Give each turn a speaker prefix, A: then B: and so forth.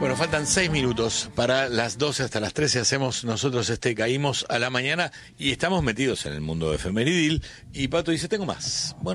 A: Bueno, faltan 6 minutos para las 12 hasta las 13. Hacemos nosotros Caímos a la mañana y estamos metidos en el mundo efemeridil. Y Pato dice, tengo más. Bueno.